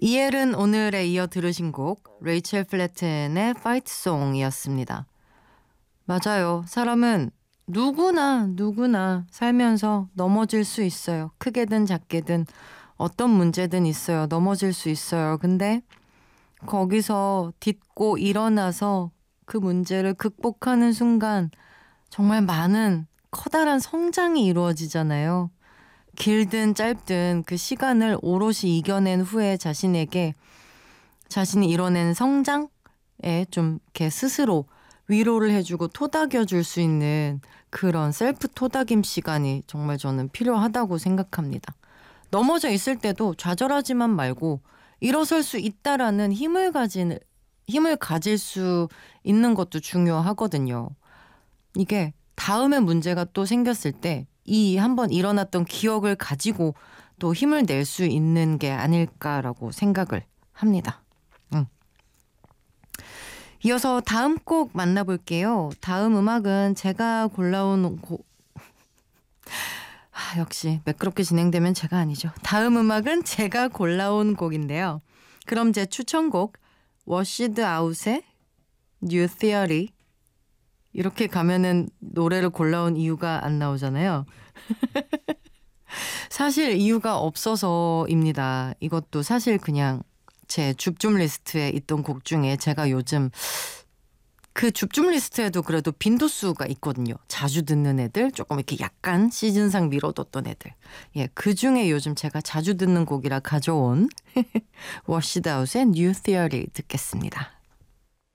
이엘은 오늘에 이어 들으신 곡 레이첼 플래튼의 Fight Song이었습니다. 맞아요. 사람은 누구나 살면서 넘어질 수 있어요. 크게든 작게든 어떤 문제든 있어요. 넘어질 수 있어요. 근데 거기서 딛고 일어나서 그 문제를 극복하는 순간 정말 많은 커다란 성장이 이루어지잖아요. 길든 짧든 그 시간을 오롯이 이겨낸 후에 자신에게 자신이 이뤄낸 성장에 좀 이렇게 스스로 위로를 해주고 토닥여줄 수 있는 그런 셀프 토닥임 시간이 정말 저는 필요하다고 생각합니다. 넘어져 있을 때도 좌절하지만 말고 일어설 수 있다라는 힘을 가질 수 있는 것도 중요하거든요. 이게 다음에 문제가 또 생겼을 때 이 한번 일어났던 기억을 가지고 또 힘을 낼 수 있는 게 아닐까라고 생각을 합니다. 이어서 다음 곡 만나볼게요. 다음 음악은 제가 골라온 곡. 역시 매끄럽게 진행되면 제가 아니죠. 다음 음악은 제가 골라온 곡인데요. 그럼 제 추천곡 워시드 아웃의 New Theory. 이렇게 가면은 노래를 골라온 이유가 안 나오잖아요. 사실 이유가 없어서입니다. 이것도 사실 그냥 제 줍줍 리스트에 있던 곡 중에 제가 요즘 그 줍줍 리스트에도 그래도 빈도수가 있거든요. 자주 듣는 애들, 조금 이렇게 약간 시즌상 미뤄뒀던 애들. 예, 그 중에 요즘 제가 자주 듣는 곡이라 가져온 워시드 아웃의 New Theory 듣겠습니다.